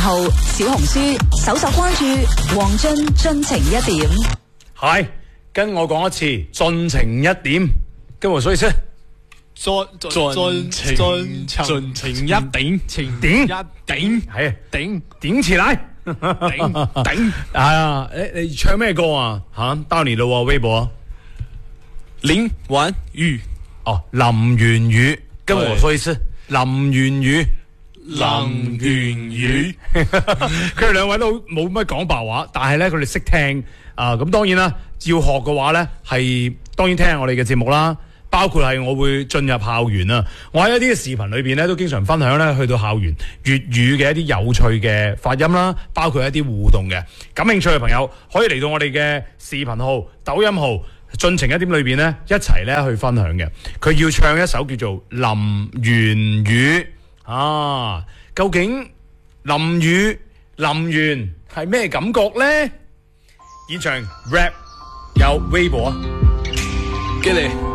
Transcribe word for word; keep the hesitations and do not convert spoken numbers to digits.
號小紅書搜索關注黃俊進情一點。 係，跟我講一次，進情一點，跟我說一次。 盡盡情盡情一點情點一點係頂點起來。 頂頂係啊，誒，你唱咩歌啊？吓，到你咯喎，微博。 林婉雨哦，林源雨，跟我說一次，林源雨。 林源雨， 佢哋兩位都冇乜講白話，但係咧佢哋識聽啊。咁當然啦，要學嘅話咧，係當然聽下我哋嘅節目啦。包括係我會進入校園啊，我喺一啲嘅視頻裏邊咧都經常分享咧去到校園粵語嘅一啲有趣嘅發音啦，包括一啲互動嘅。感興趣嘅朋友可以嚟到我哋嘅視頻號、抖音號進情一點裏邊咧一齊咧去分享嘅。佢要唱一首叫做《林源雨》啊，究竟林雨林源係咩感覺咧？現場 rap 有微博， 嘅你。